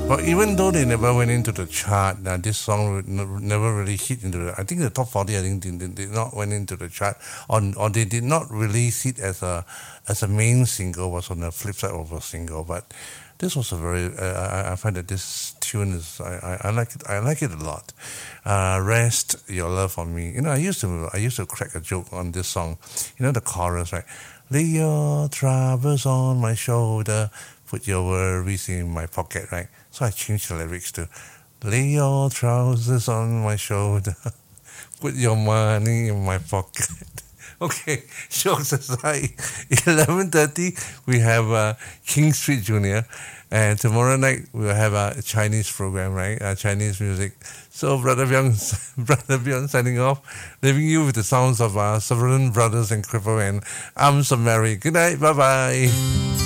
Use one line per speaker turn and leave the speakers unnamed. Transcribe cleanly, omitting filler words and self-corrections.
But even though they never went into the chart, this song never really hit into the. I think the top 40. I think did not went into the chart, or they did not release it as a main single. Was on the flip side of a single, but this was a very. I find that this tune is. I like it. I like it a lot. Rest your love for me. I used to crack a joke on this song. The chorus, right? Lay your troubles on my shoulder, put your worries in my pocket, right? So I changed the lyrics to lay your trousers on my shoulder, put your money in my pocket. Okay, jokes aside, 11:30 we have King Street Junior, and tomorrow night we'll have a Chinese program, right? Chinese music. So Brother Bjorn signing off, leaving you with the sounds of Sovereign Brothers and Cripple and I'm so merry. Good night, bye bye.